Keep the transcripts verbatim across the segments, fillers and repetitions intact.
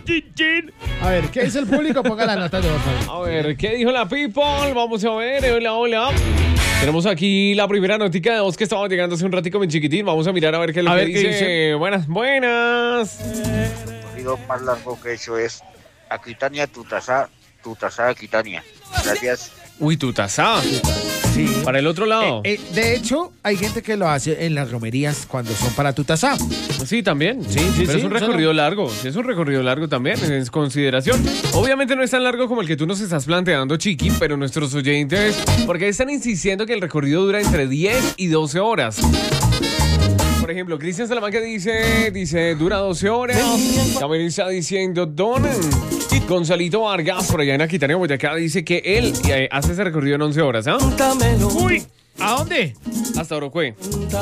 chin, chin. A ver, ¿qué dice el público? Ponga la nota de voz. A ver, ¿qué dijo la people? Vamos a ver, hola, hola. Tenemos aquí la primera notica de voz que estaba llegando hace un ratico, mi chiquitín. Vamos a mirar a ver qué es lo A que ver, dice. ¿qué dice? Buenas, buenas. El corrido más largo que he hecho es Aquitania, Tutasá, Tutasá, Aquitania. Gracias. Uy, tu taza. Sí. Para el otro lado. Eh, eh, de hecho, hay gente que lo hace en las romerías cuando son para tu taza. Sí, también. Sí, sí, Pero sí, es un solo- recorrido largo. Sí, es un recorrido largo también, en consideración. Obviamente no es tan largo como el que tú nos estás planteando, Chiqui, pero nuestros oyentes, porque están insistiendo que el recorrido dura entre diez y doce horas. Por ejemplo, Cristian Salamanca dice, dice, dura doce horas. También está diciendo Don Gonzalito Vargas, por allá en Aquitania, Boyacá, dice que él eh, hace ese recorrido en once horas, ¿ah? Uy, ¿a dónde? Hasta Orocue.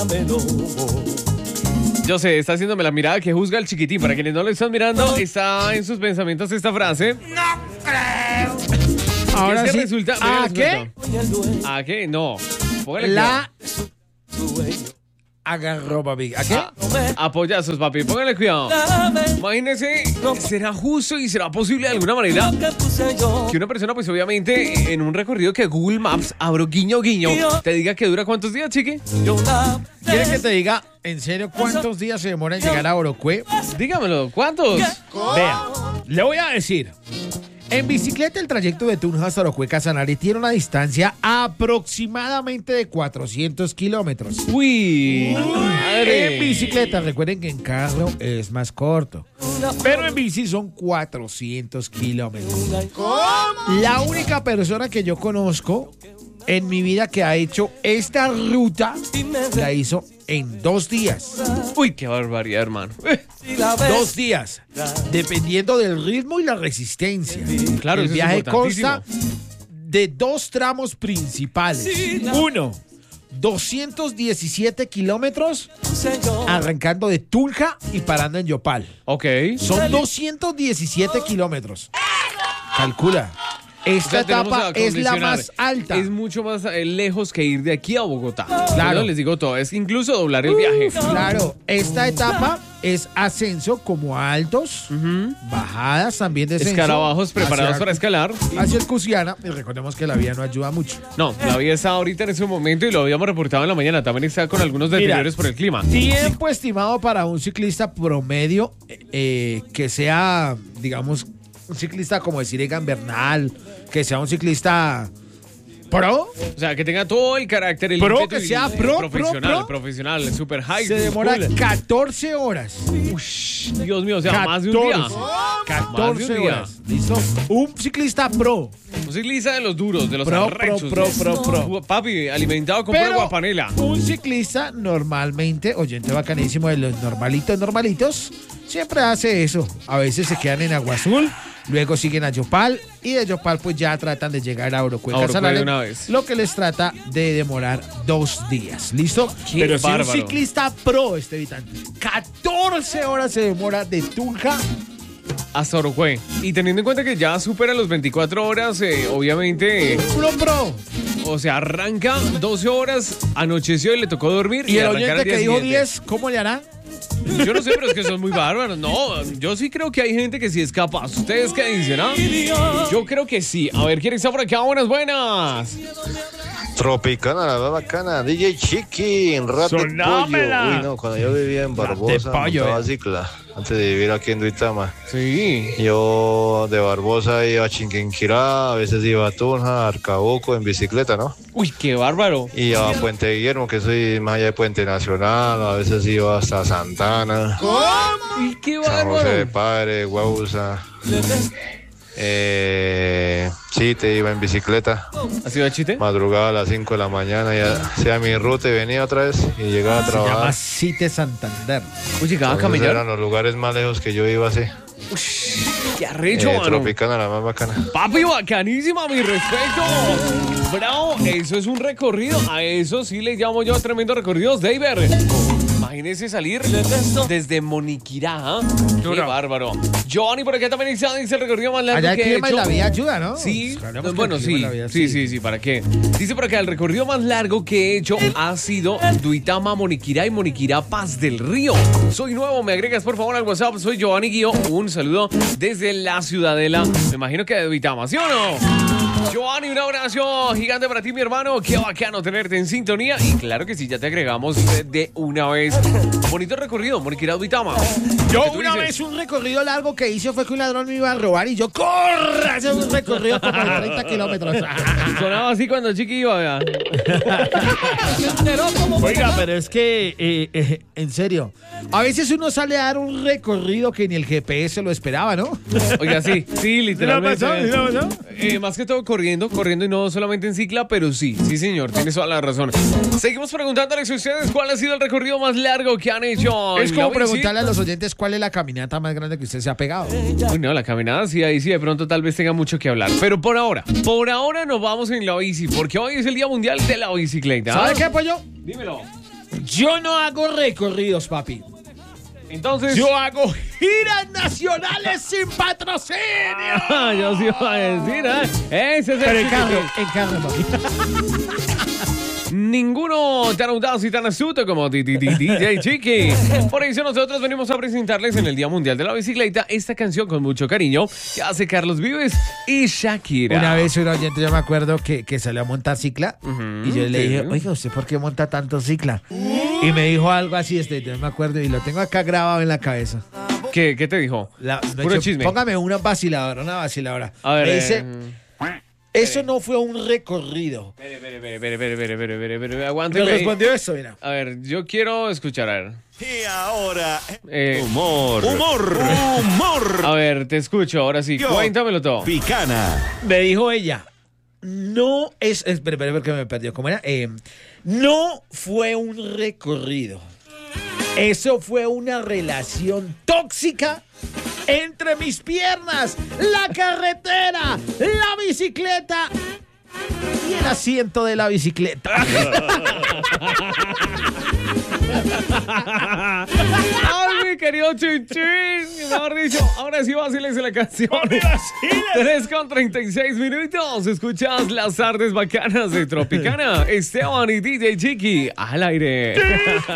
Yo sé, está haciéndome la mirada que juzga el chiquitín. Para quienes no lo están mirando, está en sus pensamientos esta frase. Ahora Es que sí. resulta- ¿A mira, qué? resulta. ¿A qué? No. Póngale La agarró, papi. ¿A qué? cuidado. Ah, apoyazos, papi. Póngale cuidado. Imagínese, ¿será justo y será posible de alguna manera que una persona, pues obviamente, en un recorrido que Google Maps, abro guiño, guiño, te diga que dura cuántos días, chiqui? ¿Quiere que te diga en serio cuántos días se demora en llegar a Orocue? Dígamelo, ¿cuántos? Vea, le voy a decir. En bicicleta, el trayecto de Tunja hasta Orocue Casanare tiene una distancia aproximadamente de cuatrocientos kilómetros. Uy, madre. En bicicleta, recuerden que en carro es más corto. Pero en bici son cuatrocientos kilómetros. La única persona que yo conozco en mi vida que ha hecho esta ruta la hizo en dos días. Uy, qué barbaridad, hermano. Dos días. Dependiendo del ritmo y la resistencia. Claro, el eso es viaje importantísimo. consta de dos tramos principales. Uno, doscientos diecisiete kilómetros arrancando de Tunja y parando en Yopal. Ok. Son doscientos diecisiete kilómetros. Calcula. Esta O sea, tenemos etapa que es la acondicionar. más alta. Es mucho más eh, lejos que ir de aquí a Bogotá. Claro. Yo les digo todo. Es incluso doblar el viaje. Claro, esta etapa es ascenso como altos, bajadas también descenso. Escarabajos preparados hacia- para escalar. Hacia el Cusiana, y recordemos que la vía no ayuda mucho. No, la vía está ahorita en ese momento y lo habíamos reportado en la mañana. También está con algunos deteriores por el clima. Tiempo estimado para un ciclista promedio eh, que sea, digamos, un ciclista como decir Egan Bernal, que sea un ciclista pro, O sea, que tenga todo el carácter, el Pro, ímpetu que y sea el- pro, profesional, pro, pro. profesional, super high. se demora cool. catorce horas. Ush, Dios mío, o sea, más de un día. catorce. Más de catorce un día. horas. ¿Listo? Un ciclista pro. Un ciclista de los duros, de los Pro, arrechos. pro, pro, pro, pro. Papi, alimentado con pura Pero guapanela. un ciclista normalmente, oyente bacanísimo de los normalitos, normalitos, siempre hace eso. A veces se quedan en Agua Azul, luego siguen a Yopal y de Yopal pues ya tratan de llegar a Orocue A Orocue Casanare, de una vez. lo que les trata de demorar dos días. ¿Listo? Qué Pero si un bárbaro. ciclista pro, este evitante, catorce horas se demora de Tunja. Hasta Orocue. Y teniendo en cuenta que ya supera los veinticuatro horas, eh, obviamente, Pro pro. o sea, arranca doce horas, anocheció y le tocó dormir. Y el arrancar al oyente día que dijo siguiente. diez, ¿cómo le hará? Yo no sé, pero es que son muy bárbaros. No, yo sí creo que hay gente que sí es capaz. ¿Ustedes qué dicen, ah? Yo creo que sí. A ver, ¿quién está por acá? Buenas, buenas. Tropicana, la más bacana, D J Chiqui, en Rat de Sonámela. Pollo. Uy, no, cuando yo vivía en Barbosa, Pollo, montaba eh. cicla, antes de vivir aquí en Duitama. Sí. Yo de Barbosa iba a Chinquinquirá, a veces iba a Tunja, a Arcabuco en bicicleta, ¿no? Uy, qué bárbaro. Y a Puente Guillermo, que soy más allá de Puente Nacional, a veces iba hasta Santana, Uy, qué San José de bárbaro. Padre, Guausa. Eh, sí, te iba en bicicleta. ¿Ha sido chiste? Madrugada a las cinco de la mañana, ya hacía mi ruta y venía otra vez y llegaba a Se llama trabajar. Cite Santander. Uy, llegaba a Entonces camellar. eran los lugares más lejos que yo iba así. Qué arrecho, Eh, mano. Tropicana, la más bacana. Papi, bacanísima, mi respeto. Bravo, eso es un recorrido. A eso sí le llamo yo tremendo recorrido, David. Imagínese salir desde Moniquirá. ¿Ah? Qué bárbaro. Giovanni, por acá también dice el recorrido más largo Allá el que he clima y hecho. la vida ayuda, ¿no? Sí, Sabemos que bueno, el clima y sí, la vida sí, sí, sí, ¿para qué? Dice por acá, el recorrido más largo que he hecho ha sido Duitama, Moniquirá y Moniquirá, Paz del Río. Soy nuevo, me agregas por favor al WhatsApp, soy Giovanni Guío, un saludo desde la Ciudadela, me imagino que de Duitama, ¿sí o no? Giovanni, un abrazo gigante para ti, mi hermano, qué bacano tenerte en sintonía, y claro que sí, ya te agregamos de una vez. Bonito recorrido, Moniquirá, Duitama. Yo ¿Qué tú una dices? vez un recorrido largo que hice fue que un ladrón me iba a robar y yo corra, hacer un recorrido como de treinta kilómetros. Sonaba así cuando Chiqui iba, vea. Oiga, pero es que, eh, eh, en serio, a veces uno sale a dar un recorrido que ni el G P S lo esperaba, ¿no? Oiga, sí, sí, literalmente. pasó? ¿Sí lo pasó? Eh, más que todo corriendo, corriendo y no solamente en cicla, pero sí, sí señor, tienes toda la razón. Seguimos preguntándoles a ustedes cuál ha sido el recorrido más largo que han hecho. Es en como la bici. preguntarle a los oyentes cuál es la caminata más grande que usted se ha pegado. Uy, no, la caminada sí, ahí sí de pronto tal vez tenga mucho que hablar. Pero por ahora, por ahora nos vamos en la bici, porque hoy es el Día Mundial de la Bicicleta. ¿Sabe qué, pollo? Dímelo. Yo no hago recorridos, papi. Entonces... Yo hago giras nacionales sin patrocinio. Ah, yo sí iba a decir, ¿eh? Ese es el Pero en chico carro, que- en carro, papi. Ninguno tan audaz y tan astuto como D J Chiqui. Por eso nosotros venimos a presentarles en el Día Mundial de la Bicicleta esta canción con mucho cariño que hace Carlos Vives y Shakira. Una vez un oyente, yo me acuerdo que, que salió a montar cicla Ujú, y yo le sí. dije, oiga, ¿usted por qué monta tanto cicla? Y me dijo algo así, este, yo me acuerdo y lo tengo acá grabado en la cabeza. ¿Qué, qué te dijo? La- me Puro dijo, chisme. Póngame una vaciladora, una vaciladora. A ver, me eh, dice, eso no fue un recorrido. Espere, espere, espere, espere, espere, espere, espere, espere, Me aguánteme. respondió eso, mira. A ver, yo quiero escuchar, a ver. Y ahora, Eh, humor. Humor. Humor. a ver, te escucho, ahora sí. Yo. Cuéntamelo todo. Picana. Me dijo ella, no es, espera, espera, porque me perdió, ¿cómo era? Eh, no fue un recorrido. Eso fue una relación tóxica entre mis piernas, la carretera, la bicicleta y el asiento de la bicicleta. ¡Ay, mi querido Chinchín! Mejor dicho, ahora sí vacílense la canción. tres con treinta y seis minutos. Escuchas las tardes bacanas de Tropicana. Esteban y D J Chiqui al aire.